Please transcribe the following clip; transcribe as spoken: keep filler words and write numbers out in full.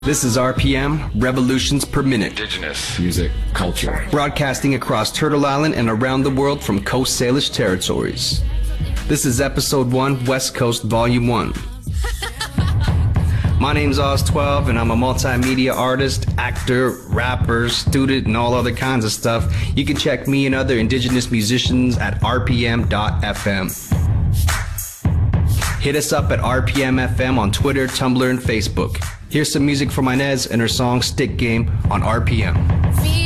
This is R P M, Revolutions Per Minute. Indigenous music culture. Broadcasting across Turtle Island and around the world from Coast Salish territories. This is Episode one, West Coast, Volume one. My name's Oz twelve, and I'm a multimedia artist, actor, rapper, student, and all other kinds of stuff. You can check me and other Indigenous musicians at r p m dot f m. Hit us up at R P M F M on Twitter, Tumblr, and Facebook. Here's some music from Inez and her song Stick Game on R P M.